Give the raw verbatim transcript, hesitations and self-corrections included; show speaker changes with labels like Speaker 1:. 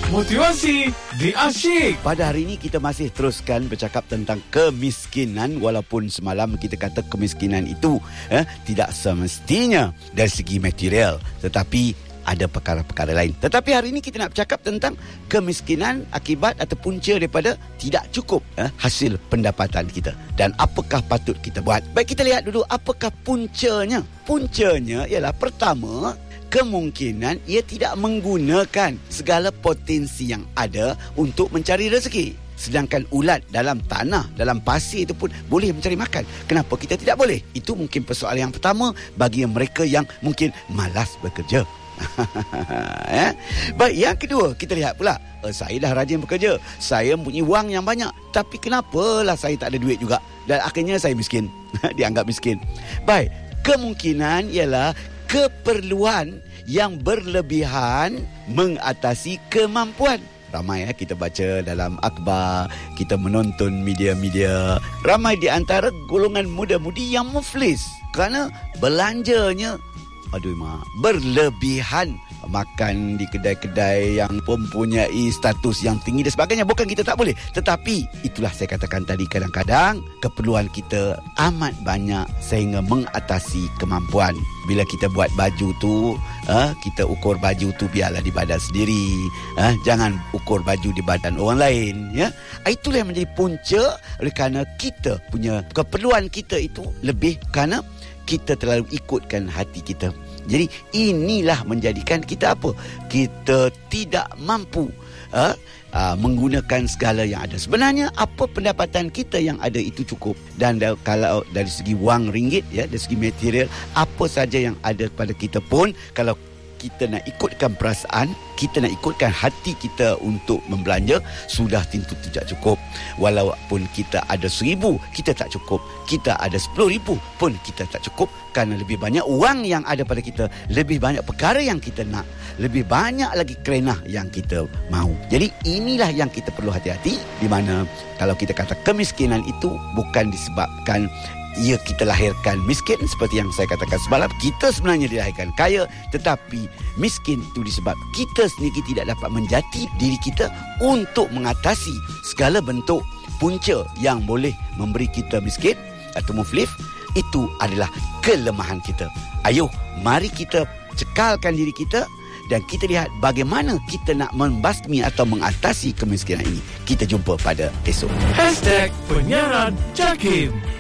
Speaker 1: Motivasi di Asyik.
Speaker 2: Pada hari ini kita masih teruskan bercakap tentang kemiskinan, walaupun semalam kita kata kemiskinan itu eh, tidak semestinya dari segi material, tetapi ada perkara-perkara lain. Tetapi hari ini kita nak bercakap tentang kemiskinan akibat atau punca daripada tidak cukup eh, hasil pendapatan kita. Dan apakah patut kita buat? Baik, kita lihat dulu apakah puncanya. Puncanya ialah pertama, kemungkinan ia tidak menggunakan segala potensi yang ada untuk mencari rezeki. Sedangkan ulat dalam tanah, dalam pasir itu pun boleh mencari makan. Kenapa kita tidak boleh? Itu mungkin persoalan yang pertama bagi mereka yang mungkin malas bekerja. eh? Baik, yang kedua, kita lihat pula, eh, saya dah rajin bekerja, saya mempunyai wang yang banyak, tapi kenapalah saya tak ada duit juga, dan akhirnya saya miskin. Dianggap miskin. Baik, kemungkinan ialah keperluan yang berlebihan mengatasi kemampuan. Ramai ya, kita baca dalam akhbar, kita menonton media-media, ramai di antara golongan muda-mudi yang muflis kerana belanjanya, aduh mak, berlebihan. Makan di kedai-kedai yang mempunyai status yang tinggi dan sebagainya. Bukan kita tak boleh, tetapi itulah saya katakan tadi, kadang-kadang keperluan kita amat banyak sehingga mengatasi kemampuan. Bila kita buat baju tu, eh, kita ukur baju tu biarlah di badan sendiri, eh, jangan ukur baju di badan orang lain, ya. Itulah yang menjadi punca, oleh kerana kita punya keperluan kita itu lebih kerana kita terlalu ikutkan hati kita. Jadi inilah menjadikan kita apa? Kita tidak mampu uh, uh, menggunakan segala yang ada. Sebenarnya apa pendapatan kita yang ada itu cukup. Dan da- kalau dari segi wang ringgit, ya, dari segi material, apa saja yang ada pada kita pun, kalau kita nak ikutkan perasaan, kita nak ikutkan hati kita untuk membelanja, sudah tentu tidak cukup. Walaupun kita ada seribu, kita tak cukup. Kita ada sepuluh ribu pun kita tak cukup, kerana lebih banyak wang yang ada pada kita, lebih banyak perkara yang kita nak, lebih banyak lagi kerenah yang kita mahu. Jadi inilah yang kita perlu hati-hati, di mana kalau kita kata kemiskinan itu bukan disebabkan ia kita lahirkan miskin, seperti yang saya katakan semalam, kita sebenarnya dilahirkan kaya, tetapi miskin itu disebab kita sendiri tidak dapat menjati diri kita untuk mengatasi segala bentuk punca yang boleh memberi kita miskin atau muflis. Itu adalah kelemahan kita. Ayuh, mari kita cekalkan diri kita dan kita lihat bagaimana kita nak membasmi atau mengatasi kemiskinan ini. Kita jumpa pada esok.
Speaker 1: Hashtag Penyiaran Jakim.